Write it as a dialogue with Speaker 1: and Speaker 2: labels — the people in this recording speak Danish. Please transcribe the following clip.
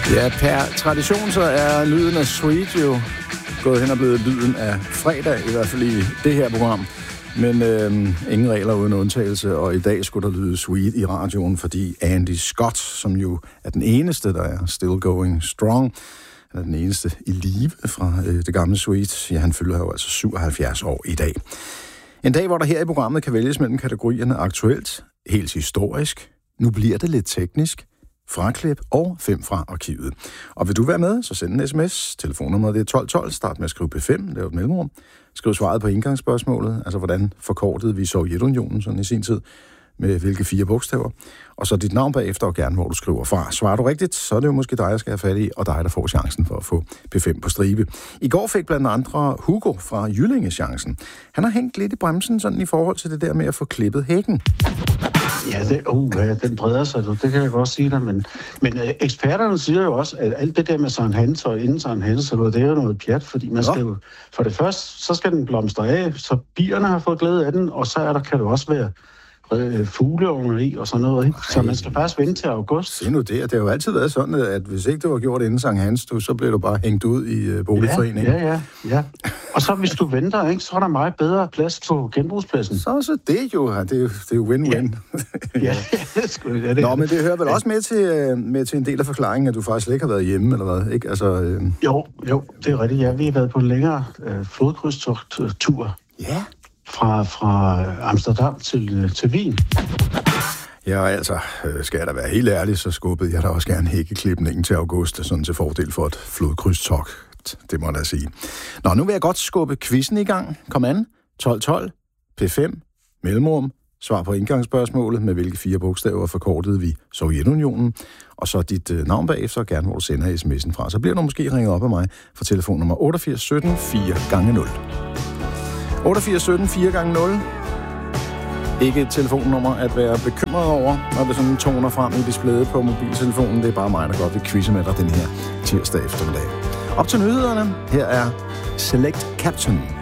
Speaker 1: Ja, per tradition så er lyden af Sweet jo gået hen og blevet lyden af fredag, i hvert fald i det her program. Men ingen regler uden undtagelse, og i dag skulle der lyde Sweet i radioen, fordi Andy Scott, som jo er den eneste, der er still going strong, han er den eneste i live fra det gamle Sweet. Ja, han fylder jo altså 77 år i dag. En dag, hvor der her i programmet kan vælges mellem kategorierne aktuelt, helt historisk, nu bliver det lidt teknisk, fraklip og 5 fra arkivet. Og vil du være med, så send en sms. Telefonnummeret er 1212. Start med at skrive P5, lav et mellemrum. Skriv svaret på indgangsspørgsmålet, altså hvordan forkortede vi Sovjetunionen sådan i sin tid, med hvilke 4 bogstaver. Og så dit navn bagefter, og gerne hvor du skriver fra. Svarer du rigtigt, så er det jo måske dig, jeg skal have fat i, og dig, der får chancen for at få P5 på stribe. I går fik blandt andre Hugo fra Jyllinge chancen. Han har hængt lidt i bremsen sådan i forhold til det der med at få klippet hækken.
Speaker 2: Ja, den breder sig, det kan jeg godt sige dig, men eksperterne siger jo også, at alt det der med Søren Hans og inden Søren Hans, det er jo noget pjat, fordi man skal jo, for det første, så skal den blomstre af, så bierne har fået glæde af den, og så kan det også være fugleunger i og sådan noget, ikke? Så man skal faktisk vente til august.
Speaker 1: Se nu det, det har jo altid været sådan, at hvis ikke du var gjort inden Sankt Hans, så blev du bare hængt ud i boligforeningen.
Speaker 2: Ja. Og så hvis du venter, ikke, så er der meget bedre plads på genbrugspladsen.
Speaker 1: Så det jo, det er jo win-win.
Speaker 2: Ja, det.
Speaker 1: Nå, men det hører vel også med til en del af forklaringen, at du faktisk ikke har været hjemme, eller hvad, ikke? Altså,
Speaker 2: Jo, det er rigtigt. Ja, vi har været på en længere flodkrydstogt-tur.
Speaker 1: Ja.
Speaker 2: Fra Amsterdam til Wien.
Speaker 1: Ja, altså, skal jeg da være helt ærlig, så skubbede jeg da også gerne hækkeklipningen til august, sådan til fordel for et flodkrydstogt. Det må jeg da sige. Nå, nu vil jeg godt skubbe quizzen i gang. Kom an. 1212, P5, mellemrum, svar på indgangsspørgsmålet, med hvilke 4 bogstaver forkortede vi Sovjetunionen, og så dit navn bagefter, og gerne hvor du sender sms'en fra. Så bliver du måske ringet op af mig fra telefonnummer 88 17 4x0. 88 17 4x0. Ikke et telefonnummer at være bekymret over, når det sådan toner frem i displayet på mobiltelefonen. Det er bare mig, der godt vil quizze med dig den her tirsdag eftermiddag. Op til nyhederne. Her er Select Captain.